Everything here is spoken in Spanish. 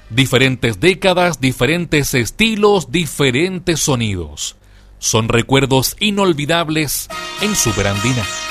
Diferentes décadas, diferentes estilos, diferentes sonidos. Son recuerdos inolvidables en Superandina.